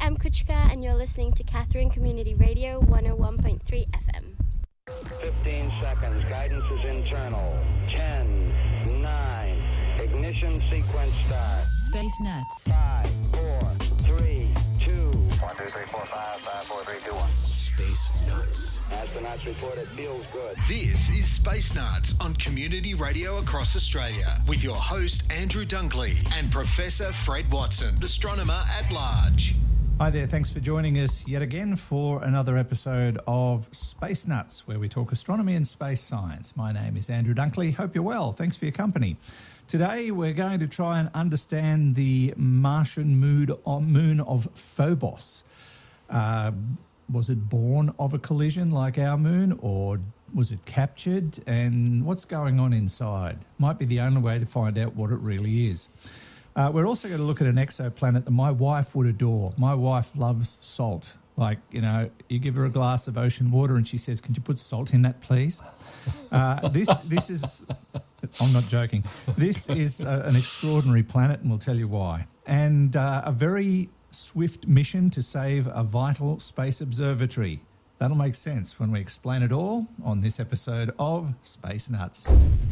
I'm Kuchka, and you're listening to Catherine Community Radio 101.3 FM. 15 seconds. Guidance is internal. 10, 9. Ignition sequence start. Space Nuts. 5, 4, 3, 2. 1, 2, 3, 4, 5, 5, 4, 3, 2, 1. Space Nuts. Astronauts report it feels good. This is Space Nuts on Community Radio across Australia with your host Andrew Dunkley and Professor Fred Watson, astronomer at large. Hi there, thanks for joining us yet again for another episode of Space Nuts, where we talk astronomy and space science. My name is Andrew Dunkley. Hope you're well. Thanks for your company. Today we're going to try and understand the Martian moon of Phobos. Was it born of a collision like our moon, or was it captured? And what's going on inside? Might be the only way to find out what it really is. We're also going to look at an exoplanet that my wife would adore. My wife loves salt. Like, you know, you give her a glass of ocean water and she says, "Can you put salt in that, please?" This is, I'm not joking. This is an extraordinary planet, and we'll tell you why. And a very swift mission to save a vital space observatory. That'll make sense when we explain it all on this episode of Space Nuts.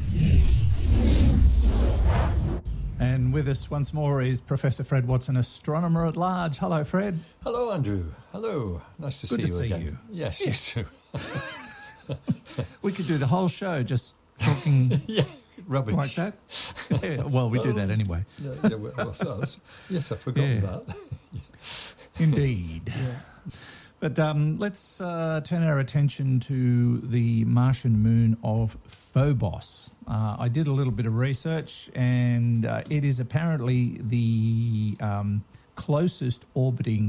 And with us once more is Professor Fred Watson, astronomer at large. Hello, Fred. Hello, Andrew. Hello. Nice to see you again. You. Yes, yes. you too. We could do the whole show just talking rubbish like that. Yeah, well, we do that anyway. Yes, I've forgotten that. Indeed. Yeah. But let's turn our attention to the Martian moon of Phobos. I did a little bit of research, and it is apparently the closest orbiting